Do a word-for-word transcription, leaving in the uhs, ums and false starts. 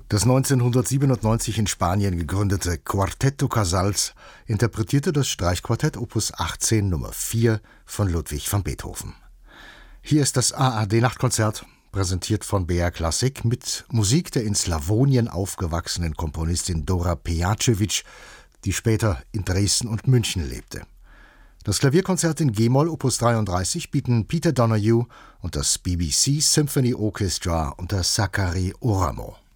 Das neunzehnhundertsiebenundneunzig in Spanien gegründete Cuarteto Casals interpretierte das Streichquartett Opus achtzehn Nummer vier von Ludwig van Beethoven. Hier ist das A R D-Nachtkonzert, präsentiert von B R Klassik mit Musik der in Slawonien aufgewachsenen Komponistin Dora Pejacevic, die später in Dresden und München lebte. Das Klavierkonzert in G-Moll Opus dreiunddreißig bieten Peter Donoghue und das B B C Symphony Orchestra unter Zachary Oramo.